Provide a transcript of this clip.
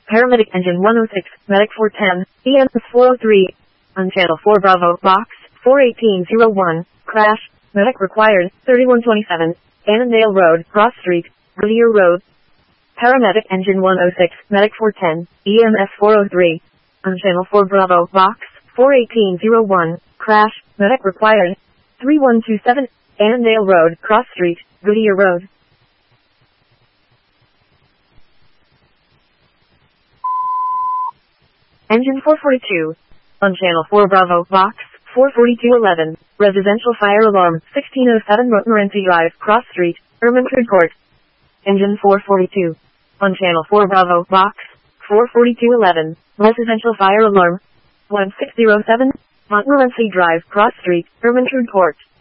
Paramedic Engine 106, Medic 410, EMS 403. On Channel 4 Bravo, Box 41801, crash, medic required, 3127, Annandale Road, Cross Street, Whittier Road. Paramedic Engine 106, Medic 410, EMS 403. On Channel 4 Bravo, Box 41801, crash, medic required, 3127, Annandale Road, Cross Street, Whittier Road. Engine 442. On Channel 4 Bravo, Box 44211, residential fire alarm, 1607 Montmorency Drive, Cross Street, Ermintrude Court. Engine 442. On Channel 4 Bravo, Box 44211, residential fire alarm, 1607 Montmorency Drive, Cross Street, Ermintrude Court.